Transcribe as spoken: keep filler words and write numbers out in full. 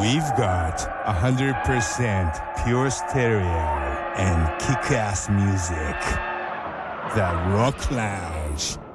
We've got one hundred percent pure stereo and kick-ass music. The Rock Lounge.